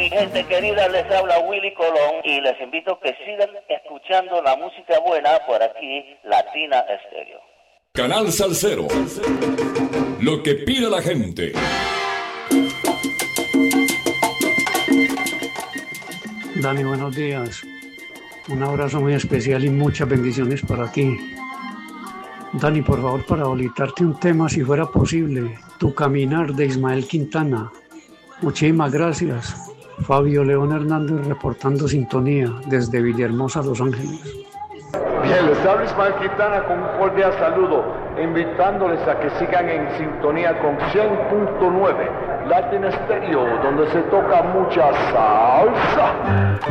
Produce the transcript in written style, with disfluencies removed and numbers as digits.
Mi gente querida, les habla Willy Colón y les invito a que sigan escuchando la música buena por aquí, Latina Estéreo. Canal Salsero, lo que pide la gente. Dani, buenos días. Un abrazo muy especial y muchas bendiciones para ti. Dani, por favor, para solicitarte un tema, si fuera posible, Tu Caminar de Ismael Quintana. Muchísimas gracias. Fabio León Hernández reportando sintonía desde Villahermosa, Los Ángeles. Bien, les habla Ismael Quintana con un cordial saludo, invitándoles a que sigan en sintonía con 100.9 Latin Stereo, donde se toca mucha salsa.